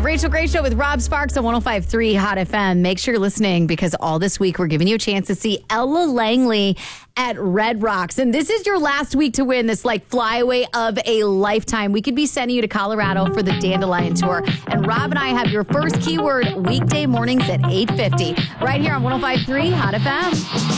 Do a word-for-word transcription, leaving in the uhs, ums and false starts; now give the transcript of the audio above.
Rachel Gray Show with Rob Sparks on one oh five point three Hot F M. Make sure you're listening because all this week we're giving you a chance to see Ella Langley at Red Rocks. And this is your last week to win this like flyaway of a lifetime. We could be sending you to Colorado for the Dandelion Tour. And Rob and I have your first keyword weekday mornings at eight fifty right here on one oh five point three Hot F M.